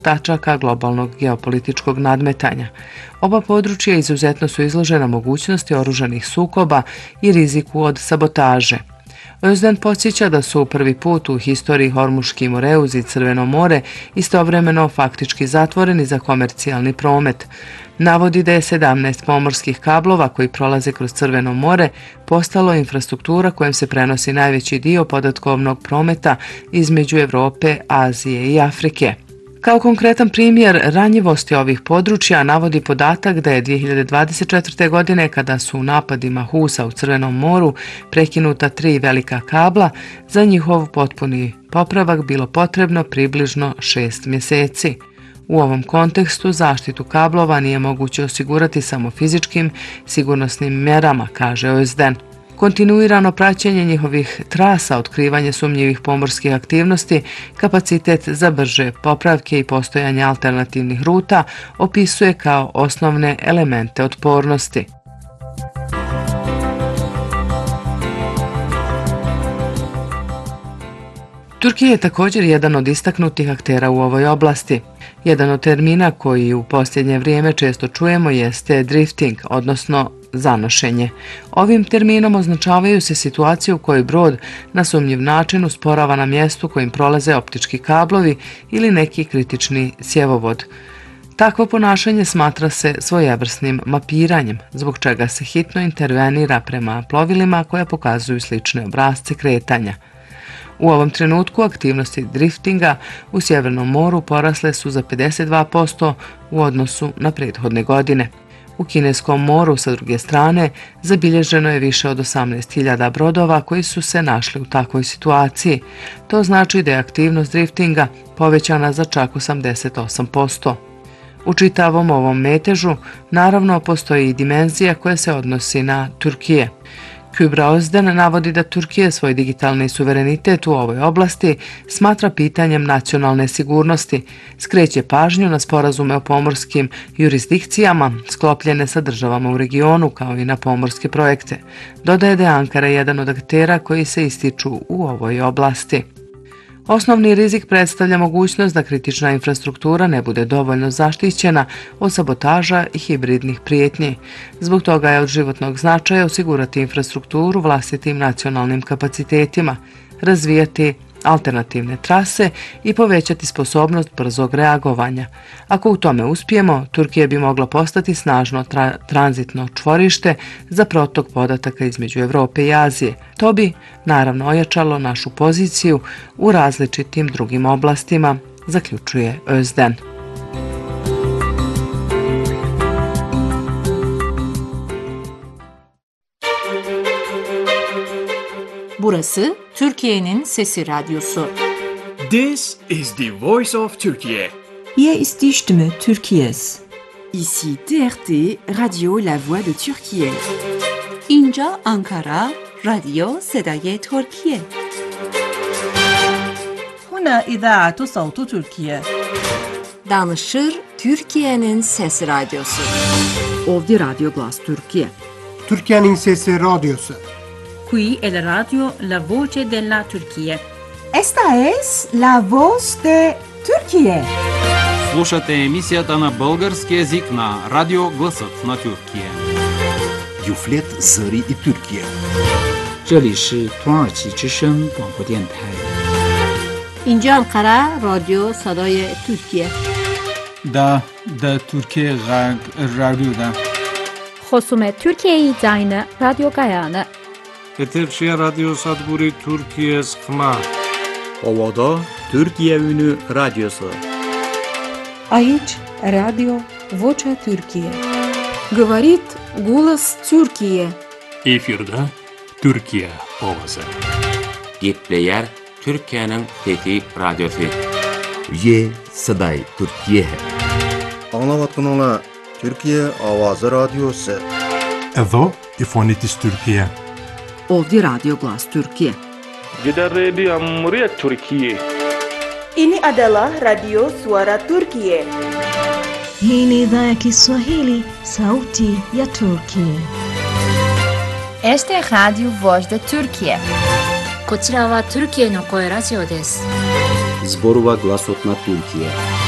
tačaka globalnog geopolitičkog nadmetanja. Oba područja izuzetno su izložena mogućnosti oružanih sukoba i riziku od sabotaže. Özden podsjeća da su prvi put u historiji Hormuški moreuz i Crveno more istovremeno faktički zatvoreni za komercijalni promet. Navodi da je 17 pomorskih kablova koji prolaze kroz Crveno more postalo infrastruktura kojom se prenosi najveći dio podatkovnog prometa između Europe, Azije i Afrike. Kao konkretan primjer ranjivosti ovih područja navodi podatak da je 2024. godine, kada su u napadima Husa u Crvenom moru prekinuta 3 velika kabla, za njihov potpuni popravak bilo potrebno približno 6 mjeseci. U ovom kontekstu zaštitu kablova nije moguće osigurati samo fizičkim sigurnosnim mjerama, kaže Özden. Kontinuirano praćenje njihovih trasa, otkrivanje sumnjivih pomorskih aktivnosti, kapacitet za brže popravke i postojanje alternativnih ruta opisuje kao osnovne elemente otpornosti. Turkija je također jedan od istaknutih aktera u ovoj oblasti. Jedan od termina koji u posljednje vrijeme često čujemo jeste drifting, odnosno zanošenje. Ovim terminom označavaju se situacije u kojoj brod na sumnjiv način usporava na mjestu kojim prolaze optički kablovi ili neki kritični cjevovod. Takvo ponašanje smatra se svojevrsnim mapiranjem, zbog čega se hitno intervenira prema plovilima koja pokazuju slične obrasce kretanja. U ovom trenutku aktivnosti driftinga u Sjevernom moru porasle su za 52% u odnosu na prethodne godine. U Kineskom moru, sa druge strane, zabilježeno je više od 18.000 brodova koji su se našli u takvoj situaciji. To znači da je aktivnost driftinga povećana za čak 88%. U čitavom ovom metežu, naravno, postoji i dimenzija koja se odnosi na Turkije. Kübra Özden navodi da Turkija svoj digitalni suverenitet u ovoj oblasti smatra pitanjem nacionalne sigurnosti, skreće pažnju na sporazume o pomorskim jurisdikcijama sklopljene sa državama u regionu kao i na pomorske projekte. Dodaje da je Ankara jedan od aktera koji se ističu u ovoj oblasti. Osnovni rizik predstavlja mogućnost da kritična infrastruktura ne bude dovoljno zaštićena od sabotaža i hibridnih prijetnji. Zbog toga je od životnog značaja osigurati infrastrukturu vlastitim nacionalnim kapacitetima, razvijati alternativne trase i povećati sposobnost brzog reagovanja. Ako u tome uspijemo, Turkija bi mogla postati snažno tranzitno čvorište za protok podataka između Europe i Azije. To bi naravno ojačalo našu poziciju u različitim drugim oblastima, zaključuje Özden. Burası Türkiye'nin Sesi Radyosu. This is the voice of Turkey. Hier ist die Stimme Türkiye's. Ici TRT, Radio La Voix de Türkiye. İnca Ankara, Radio Sedaye Türkiye. هنا إذاعة صوت تركيا. Danışır Türkiye'nin Sesi Radyosu. Ovdje Radio Glas Türkiye. Türkiye'nin Sesi Radyosu. Qui è la radio La Voce della Turchia. Esta es la voz de Turquía. Слушате емисията на български език на Радио Гласът на Türkiye. Юфлет Зări и Türkiye. 这里是土耳其之声广播电台。 اینجا انقره رادیو صدای ترکیه. دا ترکیه رادیو دا. خصوم ترکیه زاین رادیو گایانه. Eterşehir Radyo Sadburi Türkiye Sıkma. Ovada Türkiye Ünü Radyosu. Aici Radio Vocea Türkiye. Говорит голос Türkiye. Efirde Türkiye ovası. Gepleyer Türkiye'nin Fethi Radyosu. Ye Saday Türkiye. Anlavatkanlar Türkiye Avazı Radyosu. Edo İfonitis Türkiye. Ovdje Radio Glas Türkiye. Gidan rediyon muryar Türkiye. Ini adalah Radio Suara Turkiye. Hii ni idhaa ya Kiswahili, sauti ya Turkiye. Este é Radio Voz da Turkiye. こちらはトルキエの声ラジオです。 Zborova Glasot na Turkiye.